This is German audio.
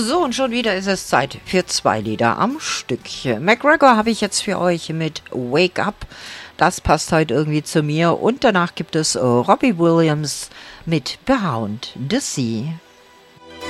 So, und schon wieder ist es Zeit für 2 Lieder am Stück. McGregor habe ich jetzt für euch mit Wake Up. Das passt heute irgendwie zu mir. Und danach gibt es Robbie Williams mit Behind the Sea.